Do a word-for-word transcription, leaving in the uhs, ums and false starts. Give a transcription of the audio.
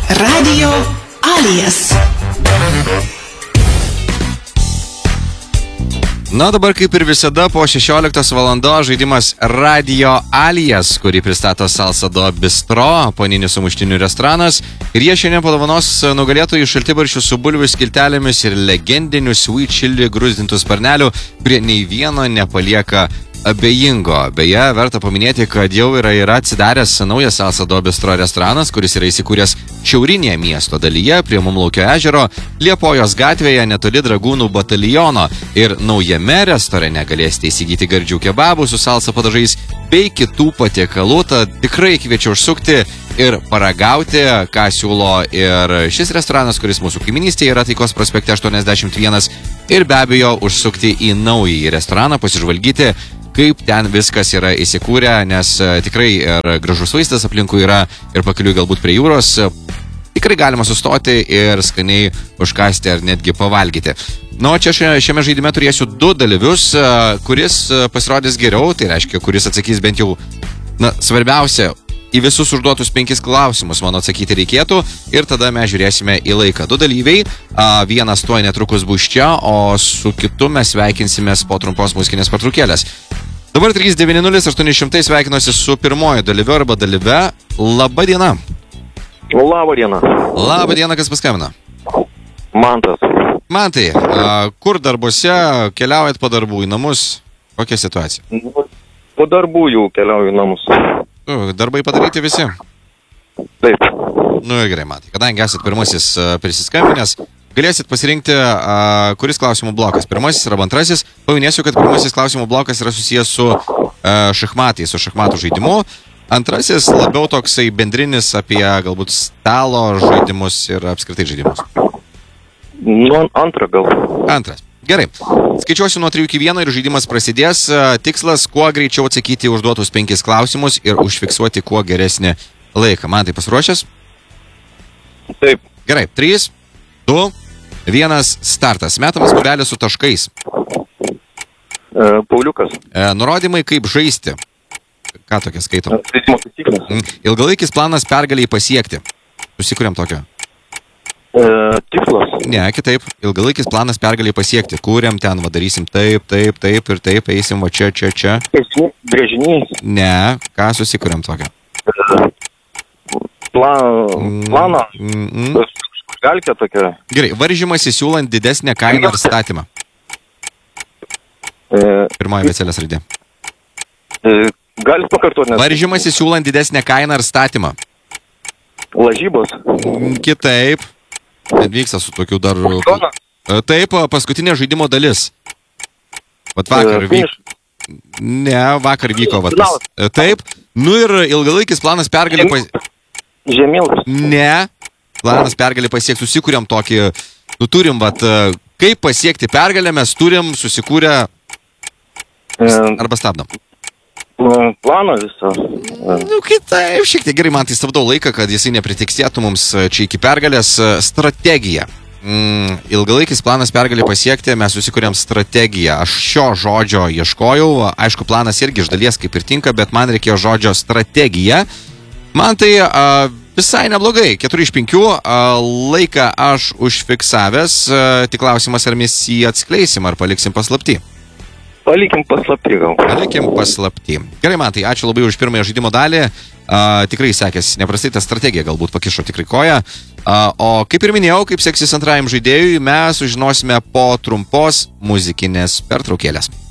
Radio Alias. Na, dabar kaip ir visada po šešioliktos valandos žaidimas Radio Alias, kurį pristato Salsa do Bistro, paninių sumuštinių restoranas. Ir jie šiandien padovanos nugalėtojų šaltibarščių su bulvių skiltelėmis ir legendinių sweet chili gruzdintų sparnelių, kurie nei vieno nepalieka abejingo. Beje, verta paminėti, kad jau yra, yra atsidaręs naujas Salsa do Bistro restoranas, kuris yra įsikūręs šiaurinėje miesto dalyje prie Mumlaukio ežero, Liepojos gatvėje netoli Dragūnų bataliono. Ir naujame restorane galėsite įsigyti gardžių kebabų su salsa padažais bei kitų patiekalų. Tad tikrai kviečiu užsukti ir paragauti, ką siūlo ir šis restoranas, kuris mūsų kaiminystėje yra Taikos prospekte aštuoniasdešimt vienas. Ir be abejo užsukti į naująjį restoraną, pasižvalgyti, kaip ten viskas yra įsikūrę, nes tikrai ir gražus vaizdas aplinkui yra ir pakeliui galbūt prie jūros. Tikrai galima sustoti ir skaniai užkasti ar netgi pavalgyti. Nu, čia šiame žaidime turėsiu du dalyvius, kuris pasirodys geriau, tai reiškia, kuris atsakys bent jau, na, svarbiausia, į visus užduotus penkis klausimus mano atsakyti reikėtų ir tada mes žiūrėsime į laiką. Du dalyviai, vienas tuoj netrukus bus čia, o su kitu mes sveikinsimės po trumpos muzikinės pertraukėlės. Dabar trys devyni nulis aštuoni šimtai sveikinuosi su pirmoju dalyviu arba dalyve. Labą dieną. Labą dieną. Labą dieną, kas paskambina? Mantas. Mantai, kur darbuose, keliaujat po darbų į namus? Kokia situacija? Po darbų jau keliauju į namus. Darbai padaryti visi? Taip. Nu ir gerai, Mantai, kadangi esat pirmasis prisiskambinęs, galėsit pasirinkti, a, kuris klausimų blokas. Pirmasis arba antrasis. Paminėsiu, kad pirmasis klausimų blokas yra susijęs su a, šachmatais, su šachmatų žaidimu. Antrasis labiau toksai bendrinis apie galbūt stalo žaidimus ir apskritai žaidimus. Nu, antrą gal. Antras. Gerai. Skaičiuosiu nuo trijų iki vieno ir žaidimas prasidės. Tikslas kuo greičiau atsakyti užduotus penkis klausimus ir užfiksuoti kuo geresnį laiką. Man tai pasiruošęs? Taip. Gerai. Trys, du, vienas, startas. Metamas kubelis su taškais. E, Pauliukas. E, nurodymai kaip žaisti. Ką tokia skaitom? Žaidimo taisyklės. Ilgalaikis planas pergaliai pasiekti. Susikuriam tokio. E, tikslas. Ne, kitaip. Ilgalaikis planas pergaliai pasiekti. Kūriam ten, va darysim taip, taip, taip ir taip, eisim va čia, čia, čia. Brėžinys. Ne, ką susikuriam tokio? E, pla, planą. Mm, mm. Galite tokia. Gerai, varžymasi siūlant didesnę kainą ar statymą. E, Pirmoji abėcėlės raidė. E, Galit pakartoti, nes... Varžymasi siūlant didesnę kainą ar statymą. Lažybos. Kitaip. Ten vyksta su tokiu dar... Aukcionas. Taip, paskutinė žaidimo dalis. Vat vakar vyko... Ne, vakar vyko. Vat, pas... Taip. Nu ir ilgalaikis planas pergalį... Pas... Žemėlapis. Ne. Planas pergalį pasiekti. Susikūrėm tokį... Nu turim, vat, kaip pasiekti pergalę, mes turim susikūrę... Arba stabdom. Planą visą. Nu, kitaip, šiek tiek gerai, man tai stabdau laiką, kad jisai nepritiksėtų mums čia iki pergalės. Strategija. Mm, ilgalaikis planas pergalį pasiekti, mes susikūrėm strategiją. Aš šio žodžio ieškojau, aišku, planas irgi iš dalies kaip ir tinka, bet man reikėjo žodžio strategija. Man tai a, visai neblogai, keturi iš penkių, a, laiką aš užfiksavęs, a, tik klausimas, ar mes jį atskleisim, ar paliksim paslaptį. Palikim paslaptį gal. Palikim paslaptį. Gerai, man tai ačiū labai už pirmąją žaidimo dalį. Uh, tikrai sekėsi neprastai, ta strategija galbūt pakišo tikrai koją. Uh, o kaip ir minėjau, kaip seksis antrajam žaidėjui, mes sužinosime po trumpos muzikinės pertraukėlės.